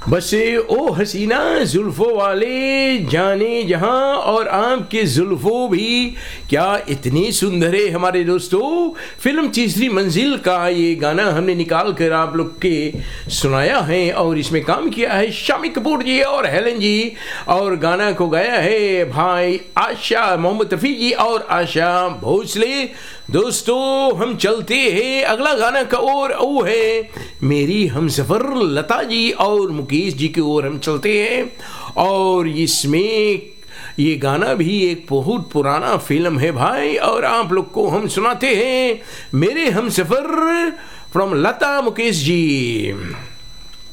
बसे ओ हसीना जुल्फों वाले जाने जहां, और आपके जुल्फों भी क्या इतनी सुंदर है हमारे दोस्तों। फिल्म तीसरी मंजिल का ये गाना हमने निकाल कर आप लोग के सुनाया है, और इसमें काम किया है शामी कपूर जी और हेलन जी, और गाना को गाया है भाई आशा मोहम्मद रफ़ी जी और आशा भोसले। दोस्तों हम चलते हैं अगला गाना का और वो है मेरी हमसफर लता जी और मुकेश जी की ओर हम चलते हैं, और इसमें ये गाना भी एक बहुत पुराना फिल्म है भाई, और आप लोग को हम सुनाते हैं मेरे हमसफर फ्रॉम लता मुकेश जी।